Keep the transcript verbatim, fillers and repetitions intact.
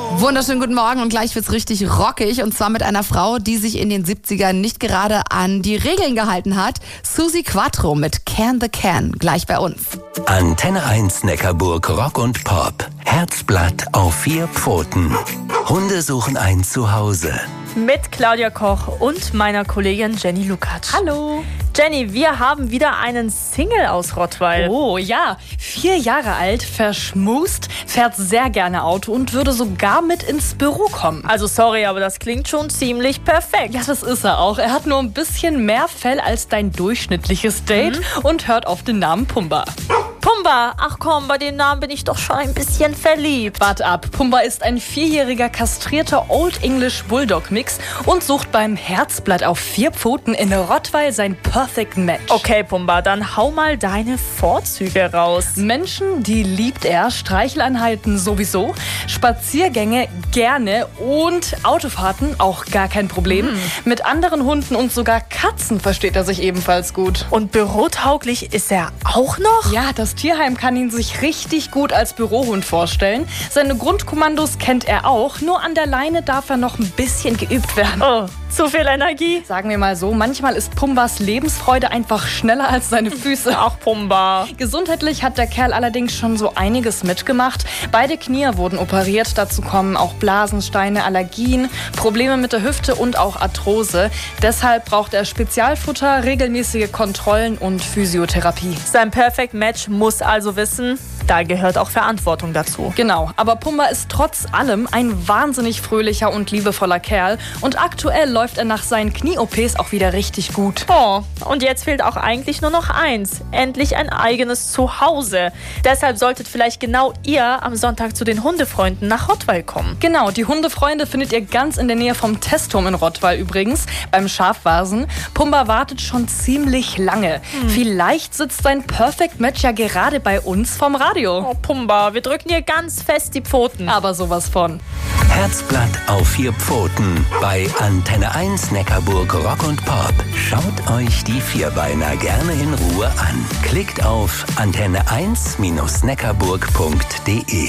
Wunderschönen guten Morgen und gleich wird's richtig rockig und zwar mit einer Frau, die sich in den siebzigern nicht gerade an die Regeln gehalten hat. Susi Quattro mit Can the Can, gleich bei uns. Antenne eins Neckarburg Rock und Pop. Herzblatt auf vier Pfoten. Hunde suchen ein Zuhause. Mit Claudia Koch und meiner Kollegin Jenny Lukacs. Hallo. Jenny, wir haben wieder einen Single aus Rottweil. Oh ja, vier Jahre alt, verschmust, fährt sehr gerne Auto und würde sogar mit ins Büro kommen. Also sorry, aber das klingt schon ziemlich perfekt. Ja, das ist er auch. Er hat nur ein bisschen mehr Fell als dein durchschnittliches Date mhm. und hört auf den Namen Pumba. Pumba, ach komm, bei dem Namen bin ich doch schon ein bisschen verliebt. Wart ab, Pumba ist ein vierjähriger kastrierter Old English Bulldog Mix und sucht beim Herzblatt auf vier Pfoten in Rottweil sein Perfect Match. Okay, Pumba, dann hau mal deine Vorzüge raus. Menschen, die liebt er, Streicheleinheiten sowieso, Spaziergänge gerne und Autofahrten auch gar kein Problem. Mhm. Mit anderen Hunden und sogar Katzen versteht er sich ebenfalls gut. Und bürotauglich ist er auch noch? Ja, das Tierheim kann ihn sich richtig gut als Bürohund vorstellen. Seine Grundkommandos kennt er auch, nur an der Leine darf er noch ein bisschen geübt werden. Oh, zu viel Energie? Sagen wir mal so, manchmal ist Pumbas Lebensfreude einfach schneller als seine Füße. Ach, Pumba. Gesundheitlich hat der Kerl allerdings schon so einiges mitgemacht. Beide Knie wurden operiert, dazu kommen auch Blasensteine, Allergien, Probleme mit der Hüfte und auch Arthrose. Deshalb braucht er Spezialfutter, regelmäßige Kontrollen und Physiotherapie. Sein Perfect Match muss also wissen, da gehört auch Verantwortung dazu. Genau, aber Pumba ist trotz allem ein wahnsinnig fröhlicher und liebevoller Kerl und aktuell läuft er nach seinen Knie-O Ps auch wieder richtig gut. Oh, und jetzt fehlt auch eigentlich nur noch eins, endlich ein eigenes Zuhause. Deshalb solltet vielleicht genau ihr am Sonntag zu den Hundefreunden nach Rottweil kommen. Genau, die Hundefreunde findet ihr ganz in der Nähe vom Testturm in Rottweil übrigens, beim Schafwasen. Pumba wartet schon ziemlich lange. Hm. Vielleicht sitzt sein Perfect Match ja gerade bei uns vom Radio. Oh, Pumba, wir drücken dir ganz fest die Pfoten. Aber sowas von. Herzblatt auf vier Pfoten bei Antenne eins Neckarburg Rock und Pop. Schaut euch die Vierbeiner gerne in Ruhe an. Klickt auf antenne eins Neckarburg punkt de.